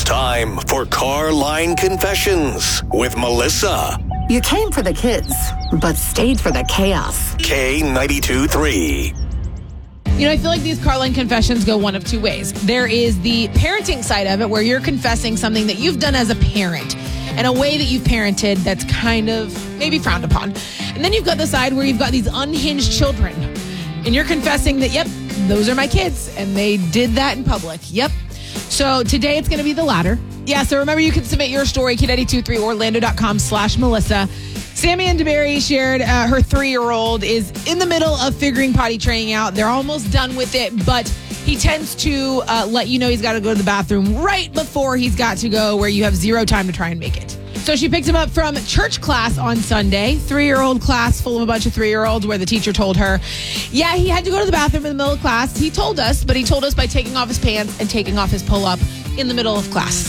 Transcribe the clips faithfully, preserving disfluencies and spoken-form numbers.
time for Car Line Confessions with Melissa. You came for the kids, but stayed for the chaos. K ninety-two three. You know, I feel like these Car Line confessions go one of two ways. There is the parenting side of it, where you're confessing something that you've done as a parent and a way that you've parented that's kind of maybe frowned upon. And then you've got the side where you've got these unhinged children, and you're confessing that, yep, those are my kids, and they did that in public. Yep. So today it's going to be the latter. Yeah, so remember, you can submit your story, K ninety-two three Orlando.com slash Melissa. Sammy and DeBerry shared uh, her three-year-old is in the middle of figuring potty training out. They're almost done with it, but he tends to uh, let you know he's got to go to the bathroom right before he's got to go, where you have zero time to try and make it. So she picked him up from church class on Sunday, three-year-old class full of a bunch of three-year-olds, where the teacher told her, yeah, he had to go to the bathroom in the middle of class. He told us, but he told us by taking off his pants and taking off his pull-up in the middle of class.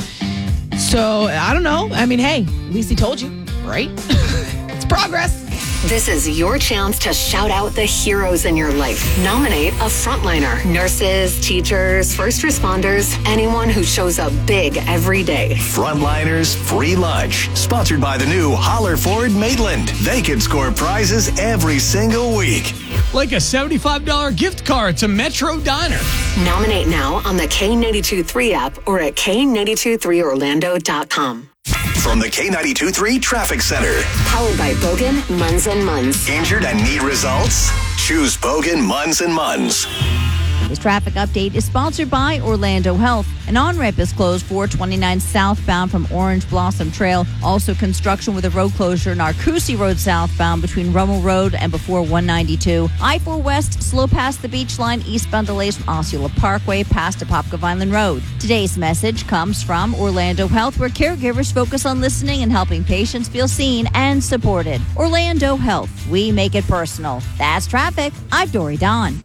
So, I don't know. I mean, hey, at least he told you, right? It's progress. This is your chance to shout out the heroes in your life. Nominate a frontliner. Nurses, teachers, first responders, anyone who shows up big every day. Frontliners Free Lunch, sponsored by the new Holler Ford Maitland. They can score prizes every single week. Like a seventy-five dollars gift card to Metro Diner. Nominate now on the K ninety-two three app or at K ninety-two three Orlando dot com. From the K ninety-two three Traffic Center. Powered by Bogan, Munz and Munz. Injured and need results? Choose Bogan, Munz and Munz. This traffic update is sponsored by Orlando Health. An on-ramp is closed four twenty-nine southbound from Orange Blossom Trail. Also construction with a road closure in Arcousie Road southbound between Rummel Road and before one ninety-two. I four West slow past the beach line eastbound delays from Osceola Parkway past Apopka Vineland Road. Today's message comes from Orlando Health, where caregivers focus on listening and helping patients feel seen and supported. Orlando Health, we make it personal. That's traffic. I'm Dory Don.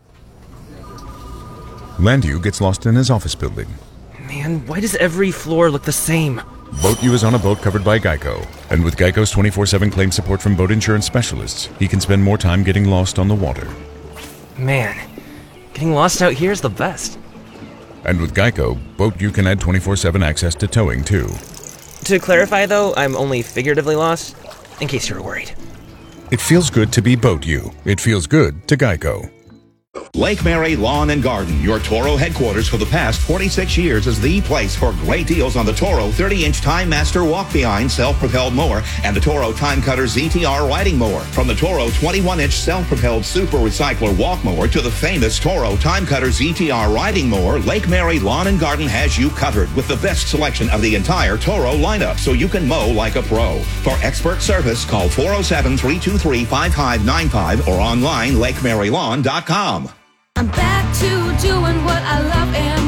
Landu gets lost in his office building. Man, why does every floor look the same? BoatU is on a boat covered by Geico. And with Geico's twenty-four seven claim support from boat insurance specialists, he can spend more time getting lost on the water. Man, getting lost out here is the best. And with Geico, BoatU can add twenty-four seven access to towing, too. To clarify, though, I'm only figuratively lost, in case you were worried. It feels good to be BoatU. It feels good to Geico. Lake Mary Lawn and Garden, your Toro headquarters for the past forty-six years, is the place for great deals on the Toro thirty-inch Time Master walk-behind self-propelled mower and the Toro Time Cutter Z T R riding mower. From the Toro twenty-one inch self-propelled Super Recycler walk mower to the famous Toro Time Cutter Z T R riding mower, Lake Mary Lawn and Garden has you covered with the best selection of the entire Toro lineup, so you can mow like a pro. For expert service, call four oh seven, three two three, five five nine five or online lake mary lawn dot com. I'm back to doing what I love and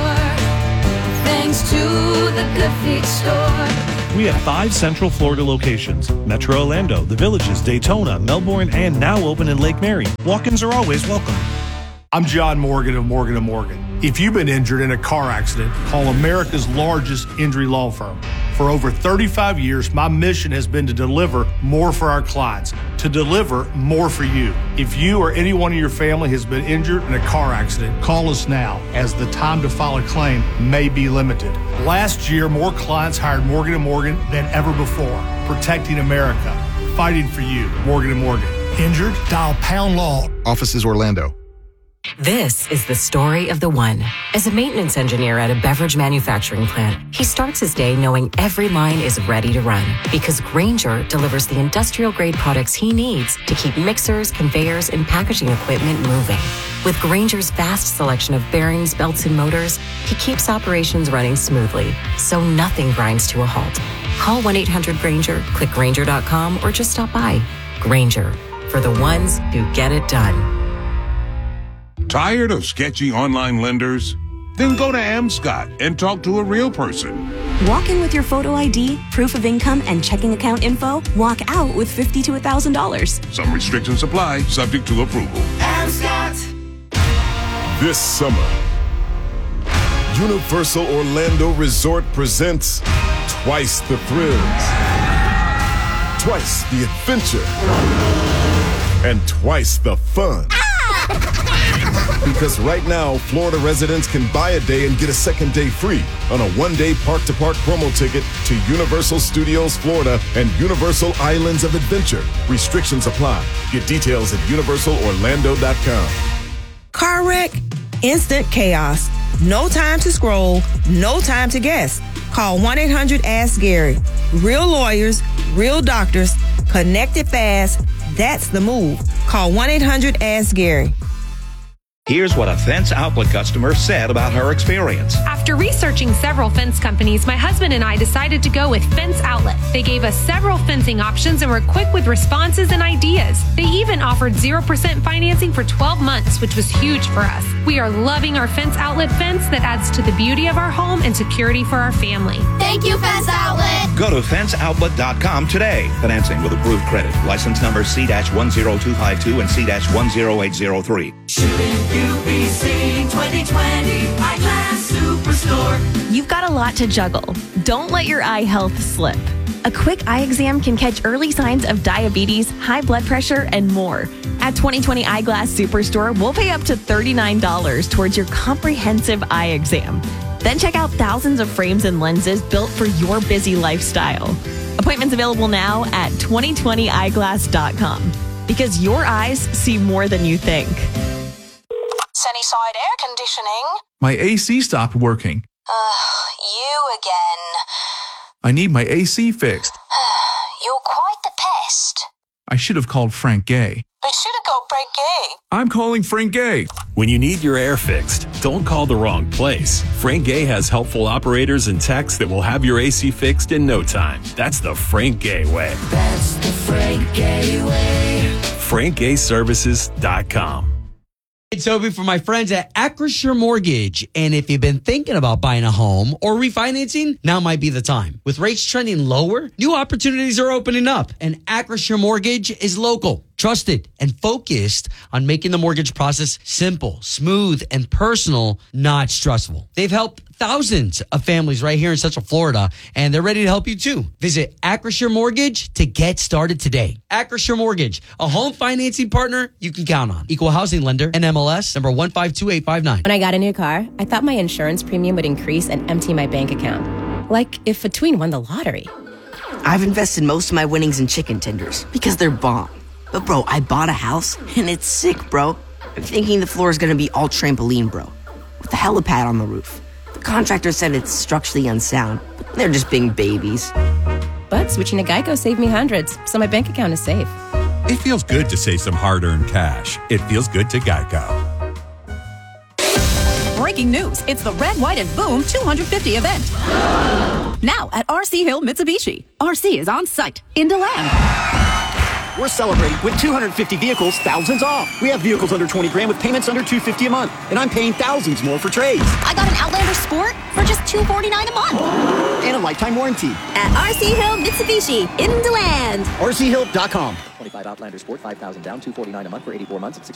more, thanks to the Good Feet store. We have five Central Florida locations: Metro Orlando, The Villages, Daytona, Melbourne, and now open in Lake Mary. Walk-ins are always welcome. I'm John Morgan of Morgan and Morgan. If you've been injured in a car accident, call America's largest injury law firm. For over thirty-five years, my mission has been to deliver more for our clients, to deliver more for you. If you or anyone in your family has been injured in a car accident, call us now, as the time to file a claim may be limited. Last year, more clients hired Morgan and Morgan than ever before, protecting America, fighting for you. Morgan and Morgan. Injured? Dial pound law. Offices Orlando. This is the story of the one. As a maintenance engineer at a beverage manufacturing plant, he starts his day knowing every line is ready to run, because Grainger delivers the industrial-grade products he needs to keep mixers, conveyors, and packaging equipment moving. With Grainger's vast selection of bearings, belts, and motors, he keeps operations running smoothly, so nothing grinds to a halt. Call one eight hundred Grainger, click Grainger dot com, or just stop by. Grainger, for the ones who get it done. Tired of sketchy online lenders? Then go to Amscot and talk to a real person. Walk in with your photo I D, proof of income, and checking account info. Walk out with fifty to one thousand dollars. Some restrictions apply, subject to approval. Amscot! This summer, Universal Orlando Resort presents twice the thrills, twice the adventure, and twice the fun. Because right now, Florida residents can buy a day and get a second day free on a one-day park-to-park promo ticket to Universal Studios Florida and Universal Islands of Adventure. Restrictions apply. Get details at universal orlando dot com. Car wreck? Instant chaos. No time to scroll. No time to guess. Call one eight hundred ask Gary. Real lawyers, real doctors, connected fast. That's the move. Call one eight hundred ask Gary. Here's what a Fence Outlet customer said about her experience. After researching several fence companies, my husband and I decided to go with Fence Outlet. They gave us several fencing options and were quick with responses and ideas. They even offered zero percent financing for twelve months, which was huge for us. We are loving our Fence Outlet fence that adds to the beauty of our home and security for our family. Thank you, Fence Outlet. Go to fence outlet dot com today. Financing with approved credit. License number C one zero two five two and C one zero eight zero three. U B C twenty twenty Eyeglass Superstore. You've got a lot to juggle. Don't let your eye health slip. A quick eye exam can catch early signs of diabetes, high blood pressure, and more. At twenty twenty Eyeglass Superstore, we'll pay up to thirty-nine dollars towards your comprehensive eye exam. Then check out thousands of frames and lenses built for your busy lifestyle. Appointments available now at twenty twenty eyeglass dot com. Because your eyes see more than you think. Sunnyside Air Conditioning. My A C stopped working. Uh, you again. I need my A C fixed. You're quite the pest. I should have called Frank Gay. But should have called Frank Gay. I'm calling Frank Gay. When you need your air fixed, don't call the wrong place. Frank Gay has helpful operators and techs that will have your A C fixed in no time. That's the Frank Gay way. That's the Frank Gay way. frank gay services dot com. It's Toby from my friends at Acrisure Mortgage. And if you've been thinking about buying a home or refinancing, now might be the time. With rates trending lower, new opportunities are opening up. And Acrisure Mortgage is local, trusted, and focused on making the mortgage process simple, smooth, and personal, not stressful. They've helped thousands of families right here in Central Florida, and they're ready to help you too. Visit Acrisure Mortgage to get started today. Acrisure Mortgage, a home financing partner you can count on. Equal housing lender and M L S number one five two eight five nine. When I got a new car, I thought my insurance premium would increase and empty my bank account. Like if a tween won the lottery. I've invested most of my winnings in chicken tenders because they're bomb. But bro, I bought a house and it's sick, bro. I'm thinking the floor is gonna be all trampoline, bro, with a helipad on the roof. The contractor said it's structurally unsound, but they're just being babies. But switching to Geico saved me hundreds, so my bank account is safe. It feels good to save some hard-earned cash. It feels good to Geico. Breaking news. It's the Red, White, and Boom two hundred fifty event. Now at R C Hill Mitsubishi. R C is on site in DeLand. We're celebrating with two hundred fifty vehicles, thousands off. We have vehicles under twenty grand with payments under two hundred fifty a month. And I'm paying thousands more for trades. I got an Outlander Sport for just two hundred forty-nine dollars a month. And a lifetime warranty. At R C Hill Mitsubishi in DeLand. R C Hill dot com. twenty-five Outlander Sport, five thousand down, two hundred forty-nine a month for eighty-four months at six